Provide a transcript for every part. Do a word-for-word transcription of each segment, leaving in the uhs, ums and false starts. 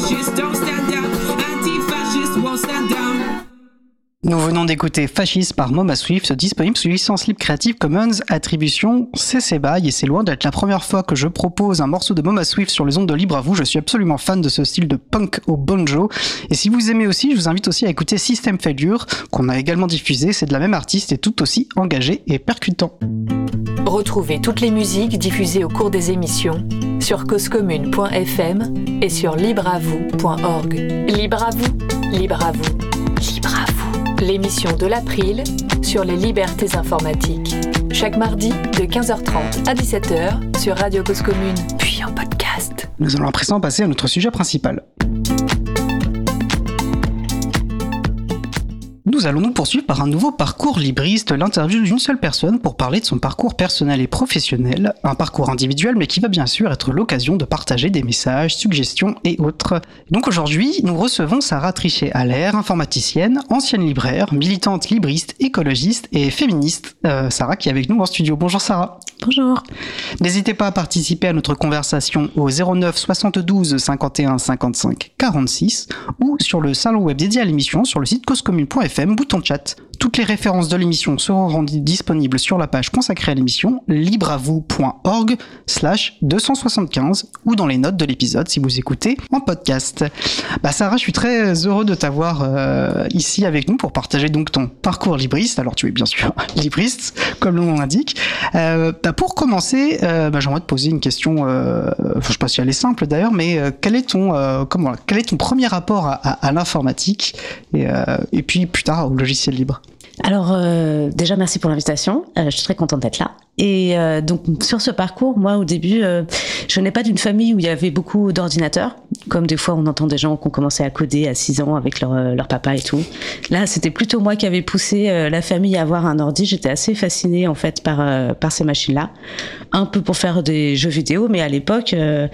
fascists don't stand down. Anti-fascists won't stand down. Nous venons d'écouter Fasciste par Moma Swift, disponible sous licence libre Creative Commons, attribution C C B Y, et c'est loin d'être la première fois que je propose un morceau de Moma Swift sur les ondes de Libre à vous. Je suis absolument fan de ce style de punk au banjo. Et si vous aimez aussi, je vous invite aussi à écouter System Failure, qu'on a également diffusé. C'est de la même artiste et tout aussi engagé et percutant. Retrouvez toutes les musiques diffusées au cours des émissions sur cause commune point f m et sur libre à vous point org. Libre à vous, libre à vous, libre à vous. L'émission de l'April sur les libertés informatiques. Chaque mardi de quinze heures trente à dix-sept heures sur Radio Cause Commune, puis en podcast. Nous allons à présent passer à notre sujet principal. Nous allons nous poursuivre par un nouveau parcours libriste, l'interview d'une seule personne pour parler de son parcours personnel et professionnel, un parcours individuel mais qui va bien sûr être l'occasion de partager des messages, suggestions et autres. Donc aujourd'hui, nous recevons Sarah Trichet-Allaire, informaticienne, ancienne libraire, militante libriste, écologiste et féministe. Euh, Sarah qui est avec nous en studio. Bonjour Sarah. Bonjour. N'hésitez pas à participer à notre conversation au zéro neuf soixante-douze cinquante et un cinquante-cinq quarante-six ou sur le salon web dédié à l'émission sur le site cause commune point f m, bouton chat. Toutes les références de l'émission seront rendues disponibles sur la page consacrée à l'émission libreavou point org slash deux cent soixante-quinze ou dans les notes de l'épisode si vous écoutez en podcast. Bah Sarah, je suis très heureux de t'avoir euh, ici avec nous pour partager donc ton parcours libriste. Alors tu es bien sûr libriste, comme le nom l'indique. Euh, bah pour commencer, euh, bah j'aimerais te poser une question, euh, je sais pas si elle est simple d'ailleurs, mais euh, quel est ton, euh, comment, quel est ton premier rapport à, à, à l'informatique et, euh, et puis plus tard au logiciel libre? Alors euh, déjà merci pour l'invitation, euh, je suis très contente d'être là. Et euh, donc sur ce parcours, moi au début, euh, je n'ai pas d'une famille où il y avait beaucoup d'ordinateurs, comme des fois on entend des gens qui ont commencé à coder à six ans avec leur, euh, leur papa et tout. Là c'était plutôt moi qui avais poussé euh, la famille à avoir un ordi. J'étais assez fascinée en fait par, euh, par ces machines-là, un peu pour faire des jeux vidéo, mais à l'époque, euh,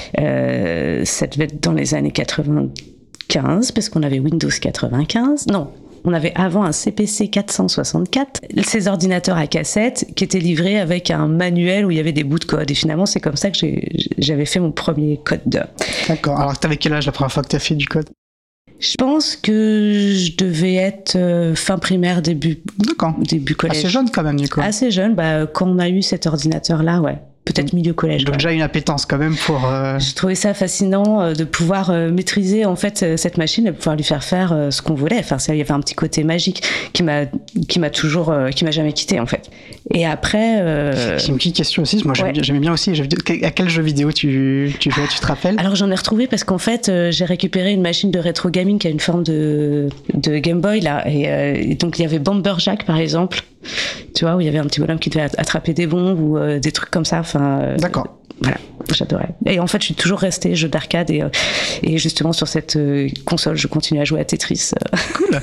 euh, ça devait être dans les années quatre-vingt-quinze, parce qu'on avait Windows quatre-vingt-quinze, non. On avait avant un C P C quatre cent soixante-quatre, ces ordinateurs à cassette qui étaient livrés avec un manuel où il y avait des bouts de code. Et finalement, c'est comme ça que j'ai, j'avais fait mon premier code. D'accord. Alors, t'avais quel âge la première fois que t'as fait du code? Je pense que je devais être euh, fin primaire, début, D'accord. début collège. Assez jeune quand même, du coup. Assez jeune. Bah, quand on a eu cet ordinateur-là, ouais. Peut-être milieu collège. Donc déjà une appétence quand même pour... Euh... Je trouvais ça fascinant euh, de pouvoir euh, maîtriser en fait euh, cette machine et pouvoir lui faire faire euh, ce qu'on voulait. Enfin, ça, il y avait un petit côté magique qui m'a, qui m'a toujours, euh, qui m'a jamais quitté en fait. Et après... Euh... J'ai une petite question aussi. Moi, ouais. j'aimais bien aussi les jeux vidéo. À quel jeu vidéo tu, tu jouais, tu te rappelles? Alors j'en ai retrouvé parce qu'en fait, euh, j'ai récupéré une machine de rétro gaming qui a une forme de, de Game Boy là. Et, euh, et donc il y avait Bomberjack par exemple. Tu vois, où il y avait un petit bonhomme qui devait attraper des bombes ou euh, des trucs comme ça. Enfin, euh, d'accord. Voilà, j'adorais. Et en fait, je suis toujours restée jeu d'arcade et, euh, et justement sur cette euh, console, je continue à jouer à Tetris. Cool.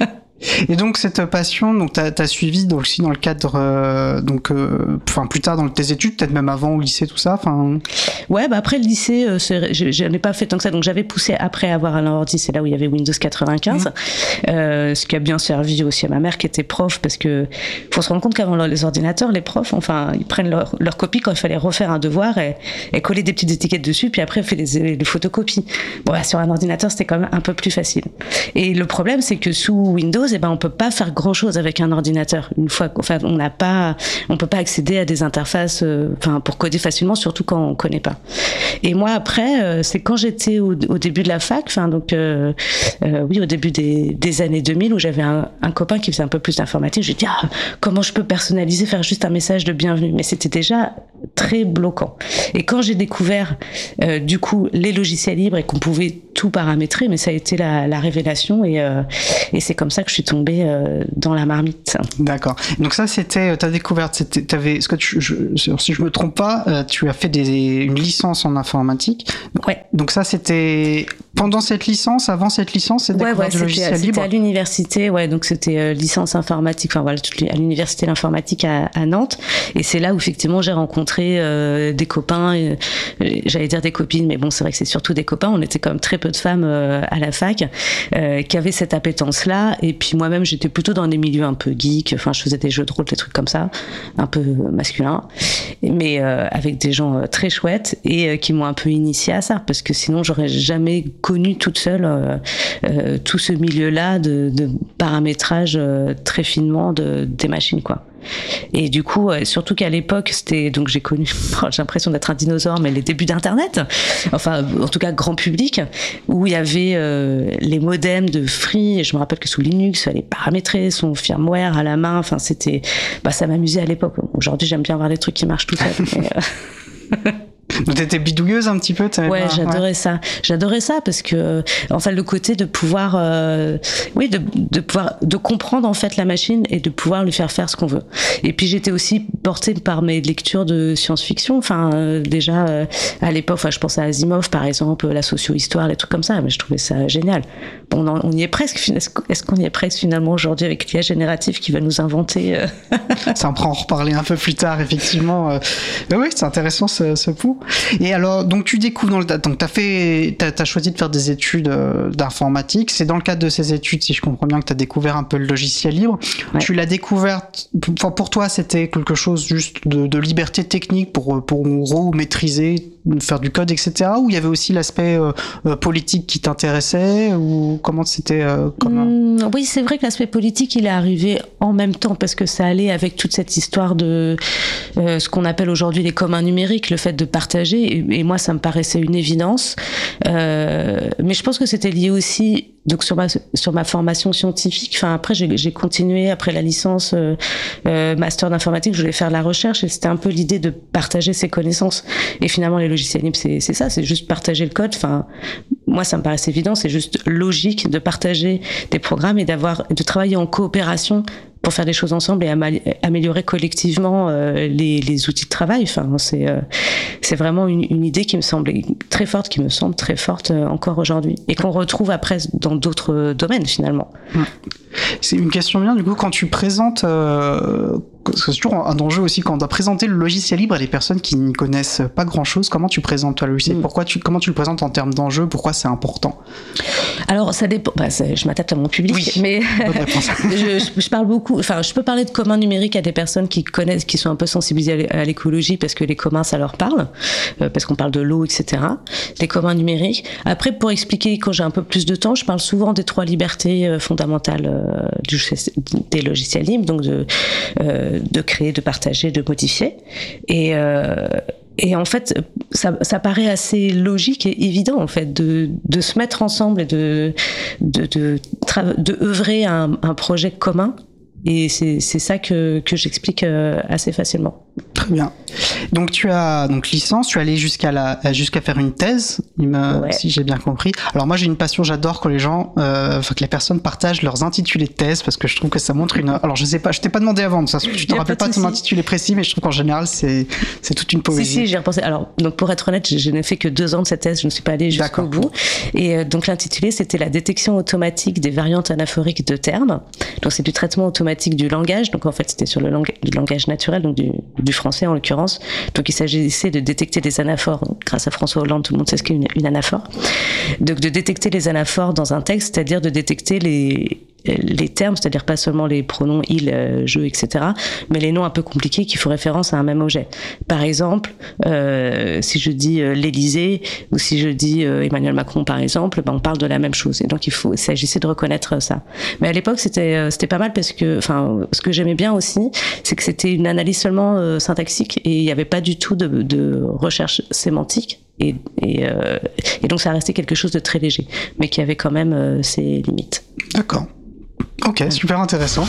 Et donc cette passion, donc t'as, t'as suivi donc aussi dans le cadre, euh, donc, euh, enfin plus tard dans tes études, peut-être même avant au lycée, tout ça, enfin. Ouais, bah après le lycée, euh, c'est, je, je n'ai pas fait tant que ça, donc j'avais poussé après avoir un ordi, c'est là où il y avait Windows quatre-vingt-quinze, mmh. euh, ce qui a bien servi aussi à ma mère qui était prof, parce que faut se rendre compte qu'avant les ordinateurs, les profs, enfin, ils prennent leur, leur copie quand il fallait refaire un devoir et, et coller des petites étiquettes dessus, puis après, on fait les, les photocopies. Bon, bah, sur un ordinateur, c'était quand même un peu plus facile. Et le problème, c'est que sous Windows, eh ben, on peut pas faire grand chose avec un ordinateur. Une fois, enfin, on n'a pas, on peut pas accéder à des interfaces, euh, enfin, pour coder facilement, surtout quand on connaît pas. Et moi, après, euh, c'est quand j'étais au, au début de la fac, enfin, donc, euh, euh, oui, au début des, des années deux mille, où j'avais un, un copain qui faisait un peu plus d'informatique, j'ai dit, ah, comment je peux personnaliser, faire juste un message de bienvenue? Mais c'était déjà très bloquant. Et quand j'ai découvert, euh, du coup, les logiciels libres et qu'on pouvait tout paramétrer, mais ça a été la, la révélation et, euh, et c'est comme ça que je suis tombée euh, dans la marmite. D'accord. Donc ça, c'était ta découverte. C'était, t'avais, est-ce que tu, je, si je me trompe pas, euh, tu as fait des, une licence en informatique. Ouais. Donc ça, c'était pendant cette licence, avant cette licence, c'est ouais, ouais, du logiciel c'était, libre. C'était à l'université, ouais. Donc c'était euh, licence informatique. Enfin voilà, à l'université de l'informatique à, à Nantes. Et c'est là où effectivement j'ai rencontré euh, des copains. Et, j'allais dire des copines, mais bon, c'est vrai que c'est surtout des copains. On était quand même très peu de femmes euh, à la fac euh, qui avaient cette appétence-là. Et puis moi-même, j'étais plutôt dans des milieux un peu geeks. Enfin, je faisais des jeux de rôle, des trucs comme ça, un peu masculins, mais euh, avec des gens euh, très chouettes et euh, qui m'ont un peu initiée à ça, parce que sinon j'aurais jamais connu toute seule euh, euh, tout ce milieu-là de, de paramétrage euh, très finement de, des machines, quoi. Et du coup, euh, surtout qu'à l'époque, c'était donc j'ai connu, j'ai l'impression d'être un dinosaure, mais les débuts d'Internet, enfin en tout cas grand public, où il y avait euh, les modems de Free. Et je me rappelle que sous Linux, il fallait paramétrer son firmware à la main. Enfin, c'était, bah ça m'amusait à l'époque. Aujourd'hui, j'aime bien voir des trucs qui marchent tout seuls. Mais, euh... Donc t'étais bidouilleuse un petit peu. Ouais, pas... j'adorais ouais. ça. J'adorais ça parce que, enfin, le côté de pouvoir, euh, oui, de, de pouvoir, de comprendre en fait la machine et de pouvoir lui faire faire ce qu'on veut. Et puis j'étais aussi portée par mes lectures de science-fiction. Enfin, euh, déjà euh, à l'époque, enfin, je pensais à Asimov par exemple, la socio-histoire, les trucs comme ça. Mais je trouvais ça génial. Bon, on, en, on y est presque. Est-ce qu'on y est presque finalement aujourd'hui avec l'I A générative qui va nous inventer euh... Ça, on pourra en reparler un peu plus tard, effectivement. Mais oui, c'est intéressant ce, ce pouls. Et alors, donc tu découvres dans le, donc t'as fait, t'as, t'as choisi de faire des études euh, d'informatique. C'est dans le cadre de ces études, si je comprends bien, que t'as découvert un peu le logiciel libre. Ouais. Tu l'as découverte. Enfin, pour toi, c'était quelque chose juste de, de liberté technique pour pour en gros maîtriser, faire du code, et cetera. Ou il y avait aussi l'aspect euh, politique qui t'intéressait, ou comment c'était euh, comme... mmh, Oui, c'est vrai que l'aspect politique, il est arrivé en même temps parce que ça allait avec toute cette histoire de euh, ce qu'on appelle aujourd'hui les communs numériques, le fait de partager. Et, et moi, ça me paraissait une évidence. Euh, mais je pense que c'était lié aussi donc sur ma sur ma formation scientifique. Enfin après j'ai, j'ai continué après la licence euh, euh, master d'informatique, je voulais faire de la recherche et c'était un peu l'idée de partager ses connaissances. Et finalement les logiciels libres c'est c'est ça, c'est juste partager le code. Enfin moi ça me paraissait évident, c'est juste logique de partager des programmes et d'avoir de travailler en coopération pour faire des choses ensemble et am- améliorer collectivement euh, les, les outils de travail. Enfin, c'est, euh, c'est vraiment une, une idée qui me semblait très forte, qui me semble très forte euh, encore aujourd'hui, et qu'on retrouve après dans d'autres domaines finalement. C'est une question bien, du coup, quand tu présentes, euh, c'est toujours un enjeu aussi, quand on doit présenter le logiciel libre à des personnes qui n'y connaissent pas grand-chose, comment tu présentes toi le logiciel mmh. Pourquoi tu, comment tu le présentes en termes d'enjeu? Pourquoi c'est important? Alors, ça dépend, bah, je m'adapte à mon public, oui. mais je, je, je parle beaucoup, enfin, je peux parler de communs numériques à des personnes qui connaissent, qui sont un peu sensibilisées à l'écologie parce que les communs, ça leur parle, euh, parce qu'on parle de l'eau, et cetera. Les communs numériques. Après, pour expliquer, quand j'ai un peu plus de temps, je parle souvent des trois libertés euh, fondamentales euh, du, des logiciels libres, donc de, euh, de créer, de partager, de modifier. Et, euh, et en fait, ça, ça paraît assez logique et évident en fait de, de se mettre ensemble et de, de, de, de, de œuvrer à un, un projet commun. Et c'est, c'est ça que, que j'explique euh, assez facilement. Très bien. Donc tu as donc licence, tu es allé jusqu'à la jusqu'à faire une thèse, il me, ouais. si j'ai bien compris. Alors moi j'ai une passion, j'adore quand les gens, euh, enfin que les personnes partagent leurs intitulés de thèse parce que je trouve que ça montre une. Alors je sais pas, je t'ai pas demandé avant, ça, tu te rappelles pas de ton intitulé précis, mais je trouve qu'en général c'est c'est toute une poésie. Si si, j'ai repensé. Alors donc pour être honnête, je, je n'ai fait que deux ans de cette thèse, je ne suis pas allée jusqu'au D'accord. bout. Et euh, donc l'intitulé c'était la détection automatique des variantes anaphoriques de termes. Donc c'est du traitement automatique du langage. Donc en fait c'était sur le lang- du langage naturel, donc du, du français en l'occurrence. Donc il s'agissait de détecter des anaphores. Donc, grâce à François Hollande, tout le monde sait ce qu'est une, une anaphore. Donc de détecter les anaphores dans un texte, c'est-à-dire de détecter les les termes, c'est-à-dire pas seulement les pronoms il, euh, je, et cetera, mais les noms un peu compliqués qui font référence à un même objet. Par exemple, euh, si je dis euh, l'Élysée ou si je dis euh, Emmanuel Macron, par exemple, ben on parle de la même chose. Et donc il faut, il s'agissait de reconnaître ça. Mais à l'époque, c'était euh, c'était pas mal parce que, enfin, ce que j'aimais bien aussi, c'est que c'était une analyse seulement euh, syntaxique et il y avait pas du tout de, de recherche sémantique. Et, et, euh, et donc ça restait quelque chose de très léger, mais qui avait quand même euh, ses limites. D'accord. Ok, super intéressant.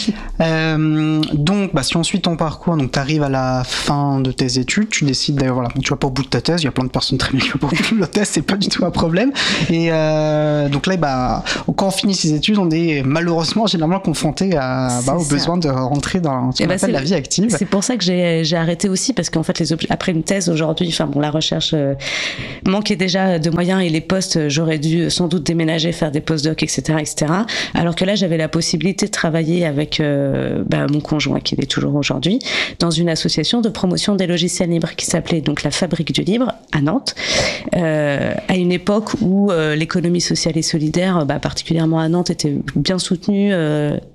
euh, donc, bah, si on suit ton parcours, donc tu arrives à la fin de tes études, tu décides d'ailleurs, voilà, tu vas pas au bout de ta thèse, il y a plein de personnes très bien qui vont pas au bout de la thèse, c'est pas du tout un problème. Et euh, donc là, bah, quand on finit ses études, on est malheureusement généralement confronté à, bah, au besoin de rentrer dans ce qu'on bah, appelle la vie active. C'est pour ça que j'ai, j'ai arrêté aussi, parce qu'en fait, les ob- après une thèse aujourd'hui, enfin bon, la recherche euh, manquait déjà de moyens et les postes, j'aurais dû sans doute déménager, faire des postdocs, et cetera, et cetera. Alors que là, j'avais la possibilité de travailler avec euh, bah, mon conjoint, qui l'est toujours aujourd'hui, dans une association de promotion des logiciels libres qui s'appelait donc la Fabrique du Libre à Nantes, euh, à une époque où euh, l'économie sociale et solidaire, bah, particulièrement à Nantes, était bien soutenue. Euh,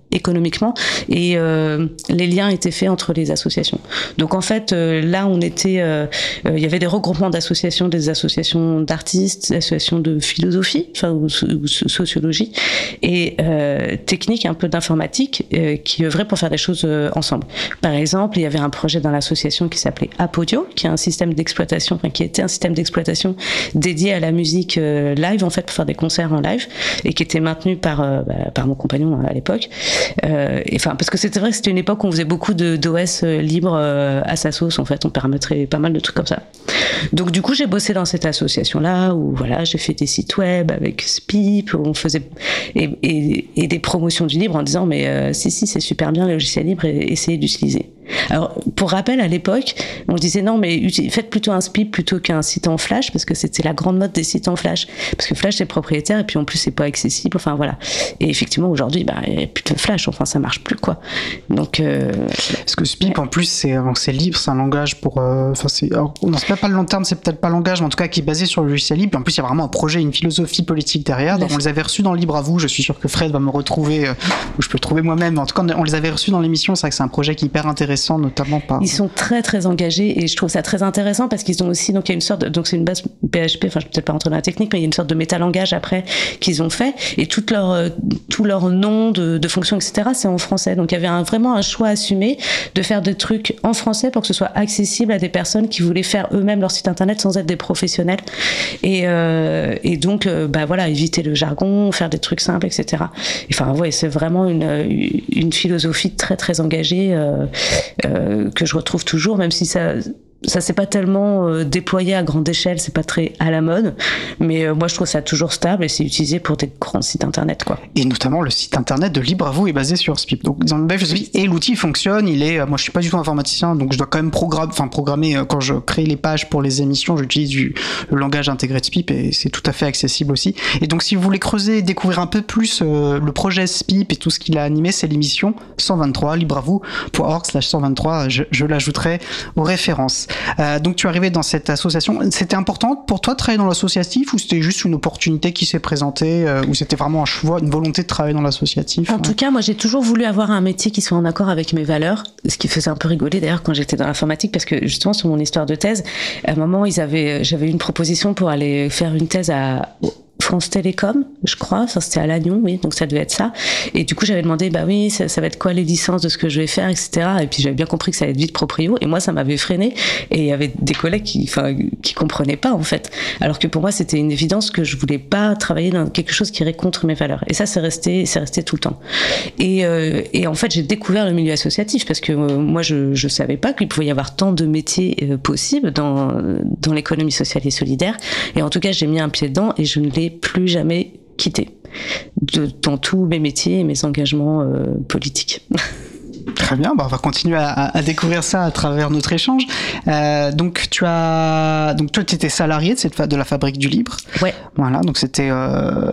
économiquement, et euh, les liens étaient faits entre les associations. Donc en fait, euh, là, on était, il euh, euh, y avait des regroupements d'associations, des associations d'artistes, des associations de philosophie, enfin ou, ou sociologie, et euh, technique, un peu d'informatique, euh, qui œuvraient pour faire des choses euh, ensemble. Par exemple, il y avait un projet dans l'association qui s'appelait Apodio, qui est un système d'exploitation, enfin qui était un système d'exploitation dédié à la musique euh, live, en fait, pour faire des concerts en live, et qui était maintenu par euh, bah, par mon compagnon à l'époque. Euh, enfin, parce que c'était vrai que c'était une époque où on faisait beaucoup de d'O S euh, libres euh, à sa sauce, en fait, on permettrait pas mal de trucs comme ça. Donc du coup, j'ai bossé dans cette association-là où voilà, j'ai fait des sites web avec Spip, où on faisait et, et, et des promotions du libre en disant mais euh, si si c'est super bien le logiciel libre et essayez d'utiliser. Alors, pour rappel, à l'époque, on disait non, mais faites plutôt un Spip plutôt qu'un site en Flash, parce que c'était la grande mode des sites en Flash. Parce que Flash, c'est propriétaire, et puis en plus, c'est pas accessible, enfin voilà. Et effectivement, aujourd'hui, bah, il n'y a plus de Flash, enfin, ça marche plus, quoi. Donc. Euh, parce que Spip, ouais. En plus, c'est, c'est libre, c'est un langage pour. Enfin, euh, c'est. Alors, non, c'est peut-être pas le long terme, c'est peut-être pas un langage, mais en tout cas, qui est basé sur le logiciel libre. Et en plus, il y a vraiment un projet, une philosophie politique derrière. Donc, on les avait reçus dans Libre à vous. Je suis sûr que Fred va me retrouver, euh, ou je peux le trouver moi-même. En tout cas, on les avait reçus dans l'émission. C'est vrai que c'est un projet qui est hyper intéressant, notamment par. Ils sont très très engagés et je trouve ça très intéressant parce qu'ils ont aussi donc il y a une sorte de, donc c'est une base P H P, enfin je vais peut-être pas rentrer dans la technique, mais il y a une sorte de métalangage après qu'ils ont fait et tout leur euh, tout leur nom de, de fonction et cetera c'est en français, donc il y avait un, vraiment un choix assumé de faire des trucs en français pour que ce soit accessible à des personnes qui voulaient faire eux-mêmes leur site internet sans être des professionnels et euh, et donc euh, bah voilà, éviter le jargon, faire des trucs simples, et cetera. Enfin ouais, c'est vraiment une une philosophie très très engagée euh, euh, que je retrouve toujours, même si ça ça s'est pas tellement euh, déployé à grande échelle, c'est pas très à la mode, mais euh, moi je trouve ça toujours stable et c'est utilisé pour des grands sites internet, quoi. Et notamment le site internet de Libre à vous est basé sur Spip. Donc dans le même et l'outil fonctionne, il est, moi je suis pas du tout informaticien, donc je dois quand même programmer, enfin programmer quand je crée les pages pour les émissions, j'utilise du, le langage intégré de Spip et c'est tout à fait accessible aussi. Et donc si vous voulez creuser et découvrir un peu plus euh, le projet Spip et tout ce qu'il a animé, c'est l'émission cent vingt-trois, libreavou point org slash cent vingt-trois, je, je l'ajouterai aux références. Euh, donc tu es arrivé dans cette association. C'était important pour toi de travailler dans l'associatif ou c'était juste une opportunité qui s'est présentée euh, ou c'était vraiment un choix, une volonté de travailler dans l'associatif? En ouais. tout cas, moi j'ai toujours voulu avoir un métier qui soit en accord avec mes valeurs, ce qui faisait un peu rigoler d'ailleurs quand j'étais dans l'informatique parce que justement sur mon histoire de thèse, à un moment ils avaient, j'avais une proposition pour aller faire une thèse à France Télécom, je crois, enfin c'était à Lannion, oui, donc ça devait être ça. Et du coup j'avais demandé, bah oui, ça, ça va être quoi les licences de ce que je vais faire, et cetera. Et puis j'avais bien compris que ça allait être vite proprio. Et moi ça m'avait freiné. Et il y avait des collègues qui, enfin, qui comprenaient pas en fait. Alors que pour moi c'était une évidence que je voulais pas travailler dans quelque chose qui irait contre mes valeurs. Et ça c'est resté, c'est resté tout le temps. Et, euh, et en fait j'ai découvert le milieu associatif parce que euh, moi je, je savais pas qu'il pouvait y avoir tant de métiers euh, possibles dans dans l'économie sociale et solidaire. Et en tout cas j'ai mis un pied dedans et je ne l'ai plus jamais quitté de, dans tous mes métiers et mes engagements euh, politiques. Très bien, bah on va continuer à, à découvrir ça à travers notre échange. Euh, donc tu as, donc toi tu étais salarié de cette de la Fabrique du Libre. Ouais. Voilà, donc c'était euh,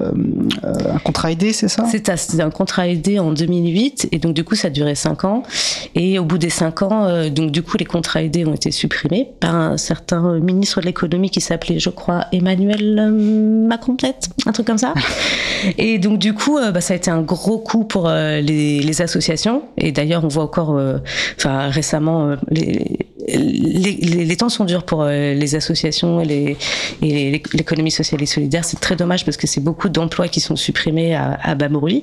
un contrat aidé, c'est ça? C'était, c'était un contrat aidé en deux mille huit et donc du coup ça durait cinq ans et au bout des cinq ans, euh, donc du coup les contrats aidés ont été supprimés par un certain ministre de l'économie qui s'appelait, je crois, Emmanuel Macron peut-être, un truc comme ça. Et donc du coup, euh, bah, ça a été un gros coup pour euh, les, les associations et d'ailleurs on voit encore, euh, enfin récemment, euh, les, les, les, les temps sont durs pour euh, les associations et, les, et les, l'économie sociale et solidaire. C'est très dommage parce que c'est beaucoup d'emplois qui sont supprimés à, à bas bruit.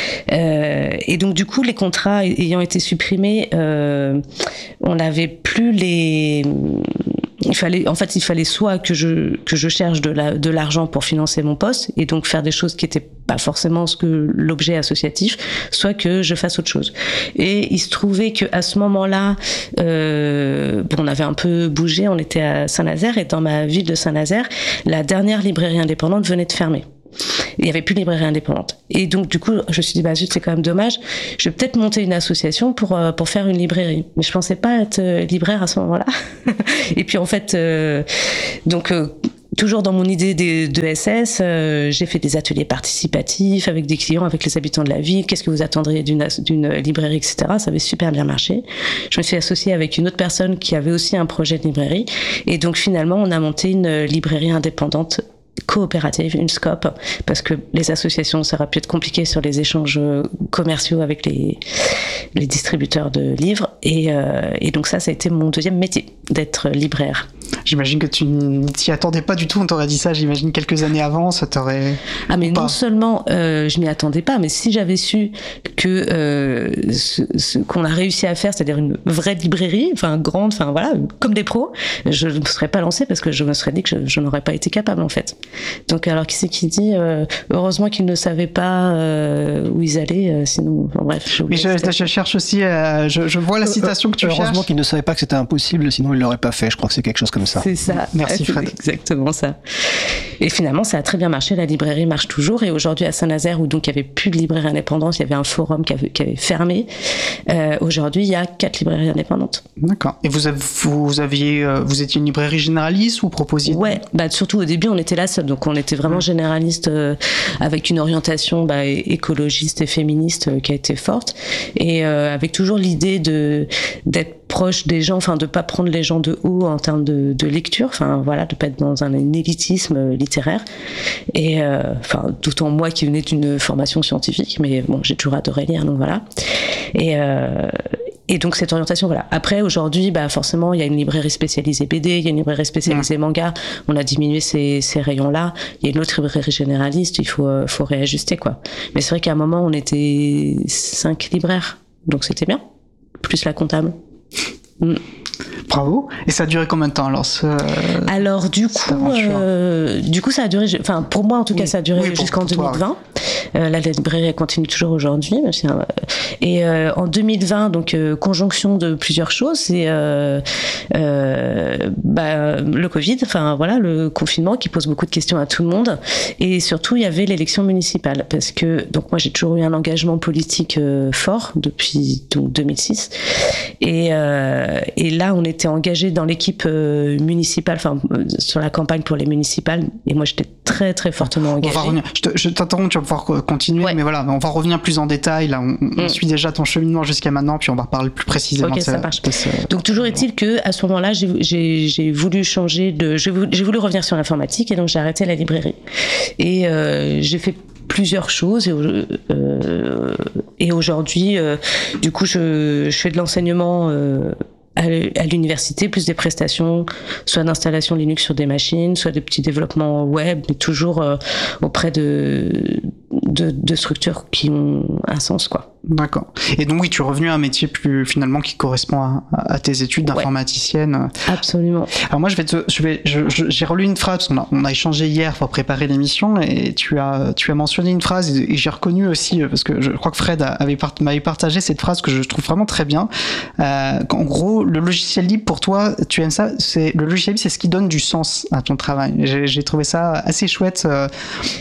Euh, et donc du coup, les contrats ayant été supprimés, euh, on n'avait plus les... Il fallait, en fait, il fallait soit que je que je cherche de la de l'argent pour financer mon poste et donc faire des choses qui étaient pas forcément ce que l'objet associatif, soit que je fasse autre chose. Et il se trouvait que à ce moment-là, euh, bon, on avait un peu bougé, on était à Saint-Nazaire et dans ma ville de Saint-Nazaire, la dernière librairie indépendante venait de fermer. Il n'y avait plus de librairie indépendante. Et donc, du coup, je me suis dit, bah, zut, c'est quand même dommage. Je vais peut-être monter une association pour, euh, pour faire une librairie. Mais je pensais pas être euh, libraire à ce moment-là. Et puis, en fait, euh, donc, euh, toujours dans mon idée de, de S S, euh, j'ai fait des ateliers participatifs avec des clients, avec les habitants de la ville. Qu'est-ce que vous attendriez d'une, d'une librairie, et cetera. Ça avait super bien marché. Je me suis associée avec une autre personne qui avait aussi un projet de librairie. Et donc, finalement, on a monté une librairie indépendante coopérative, une SCOP, parce que les associations, ça aurait pu être compliqué sur les échanges commerciaux avec les, les distributeurs de livres. Et, euh, et donc ça, ça a été mon deuxième métier, d'être libraire. J'imagine que tu ne t'y attendais pas du tout, on t'aurait dit ça, j'imagine, quelques années avant, ça t'aurait... Ah mais non seulement euh, je m'y attendais pas, mais si j'avais su que euh, ce, ce qu'on a réussi à faire, c'est-à-dire une vraie librairie, enfin grande, enfin voilà, comme des pros, je ne me serais pas lancée parce que je me serais dit que je, je n'aurais pas été capable en fait. Donc alors qui c'est qui dit euh, heureusement qu'ils ne savaient pas euh, où ils allaient, euh, sinon, enfin, bref. Mais je, je cherche aussi, euh, je, je vois la citation que tu cherches. Heureusement qu'ils ne savaient pas que c'était impossible, sinon ils l'auraient pas fait. Je crois que c'est quelque chose comme ça. C'est ça. Merci Fred. C'est exactement ça. Et finalement, ça a très bien marché. La librairie marche toujours. Et aujourd'hui, à Saint-Nazaire, où donc il y avait plus de librairie indépendante, il y avait un forum qui avait, qui avait fermé. Euh, aujourd'hui, il y a quatre librairies indépendantes. D'accord. Et vous, avez, vous aviez, vous étiez une librairie généraliste ou proposiez? Ouais. Bah surtout au début, on était là seul. Donc on était vraiment généraliste euh, avec une orientation bah, écologiste et féministe euh, qui a été forte, et euh, avec toujours l'idée de d'être proche des gens, enfin de pas prendre les gens de haut en termes de, de lecture, enfin voilà, de pas être dans un élitisme littéraire. Et euh, enfin, tout en moi qui venais d'une formation scientifique, mais bon, j'ai toujours adoré lire, donc voilà. Et euh, Et donc cette orientation, voilà. Après, aujourd'hui, bah forcément, il y a une librairie spécialisée B D, il y a une librairie spécialisée manga. On a diminué ces, ces rayons-là. Il y a une autre librairie généraliste. Il faut, euh, faut réajuster, quoi. Mais c'est vrai qu'à un moment, on était cinq libraires, donc c'était bien. Plus la comptable. Mm. Bravo. Et ça a duré combien de temps alors ce... Alors du coup, euh, du coup ça a duré. Enfin pour moi en tout cas oui. ça a duré oui, jusqu'en deux mille vingt. Oui. Euh, la librairie continue toujours aujourd'hui. Et euh, en deux mille vingt, donc euh, conjonction de plusieurs choses, c'est euh, euh, bah, le Covid. Enfin voilà, le confinement qui pose beaucoup de questions à tout le monde. Et surtout il y avait l'élection municipale parce que donc moi j'ai toujours eu un engagement politique euh, fort depuis donc deux mille six. Et euh, et là on était engagé dans l'équipe euh, municipale, enfin euh, sur la campagne pour les municipales, et moi j'étais très très fortement engagée. On va revenir. Je, te, je t'interromps, tu vas pouvoir continuer, ouais. mais voilà, on va revenir plus en détail. Là, on, mm. on suit déjà ton cheminement jusqu'à maintenant, puis on va reparler plus précisément. Ok, de ça ça, marche. De ce... Donc toujours est-il que à ce moment-là, j'ai, j'ai, j'ai voulu changer de, j'ai voulu, j'ai voulu revenir sur l'informatique, et donc j'ai arrêté la librairie. Et euh, j'ai fait plusieurs choses et, euh, et aujourd'hui, euh, du coup, je, je fais de l'enseignement. Euh, à l'université, plus des prestations, soit d'installation Linux sur des machines, soit des petits développements web, mais toujours euh, auprès de, de, de structures qui ont un sens, quoi. D'accord. Et donc oui, tu es revenu à un métier plus finalement qui correspond à, à tes études d'informaticienne. Ouais, absolument. Alors moi, je vais te, je vais, je, je, j'ai relu une phrase parce qu'on a, on a échangé hier pour préparer l'émission et tu as, tu as mentionné une phrase et, et j'ai reconnu aussi parce que je crois que Fred avait part, m'avait partagé cette phrase que je trouve vraiment très bien. Euh, en gros, le logiciel libre pour toi, tu aimes ça, c'est le logiciel libre, c'est ce qui donne du sens à ton travail. J'ai, j'ai trouvé ça assez chouette. Euh,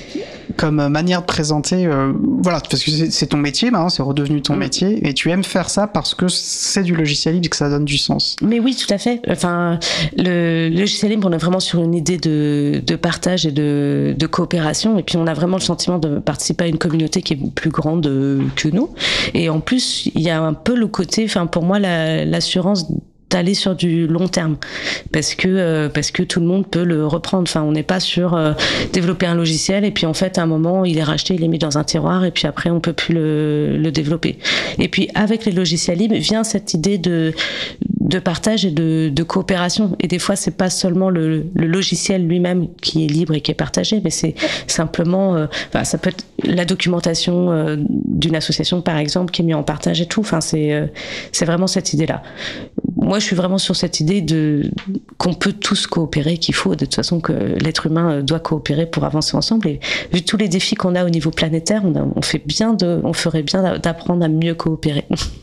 comme manière de présenter, euh, voilà, parce que c'est, c'est ton métier maintenant, c'est redevenu ton mmh. métier, et tu aimes faire ça parce que c'est du logiciel libre et que ça donne du sens. Mais oui, tout à fait. Enfin, le, le logiciel libre, on est vraiment sur une idée de, de partage et de, de coopération, et puis on a vraiment le sentiment de participer à une communauté qui est plus grande que nous. Et en plus, il y a un peu le côté, enfin, pour moi, la, l'assurance d'aller sur du long terme parce que euh, parce que tout le monde peut le reprendre. Enfin, on n'est pas sur euh, développer un logiciel et puis en fait à un moment il est racheté, il est mis dans un tiroir et puis après on peut plus le, le développer. Et puis avec les logiciels libres vient cette idée de de partage et de, de coopération. Et des fois c'est pas seulement le, le logiciel lui-même qui est libre et qui est partagé, mais c'est simplement, euh, enfin ça peut être la documentation euh, d'une association par exemple qui est mise en partage et tout. Enfin c'est euh, c'est vraiment cette idée-là. Moi, je suis vraiment sur cette idée de qu'on peut tous coopérer, qu'il faut de toute façon que l'être humain doit coopérer pour avancer ensemble. Et vu tous les défis qu'on a au niveau planétaire, on, a, on fait bien de, on ferait bien d'apprendre à mieux coopérer.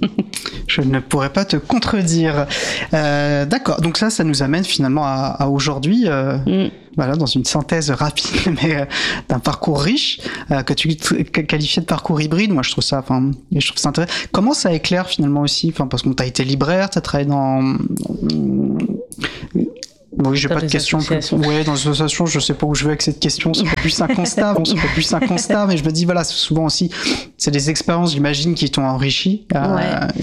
Je ne pourrais pas te contredire. Euh, d'accord. Donc ça, ça nous amène finalement à, à aujourd'hui. Euh... Mm. Voilà, dans une synthèse rapide, mais euh, d'un parcours riche euh, que tu qualifiais de parcours hybride. Moi, je trouve ça, enfin, je trouve ça intéressant. Comment ça éclaire finalement aussi, enfin, parce que t'as été libraire, t'as travaillé dans. Oui, j'ai dans pas de question. Ouais, dans les associations, je sais pas où je vais avec cette question. C'est pas plus un constat. Bon, c'est pas plus un constat, mais je me dis voilà, souvent aussi, c'est des expériences, j'imagine, qui t'ont enrichi. Euh, ouais.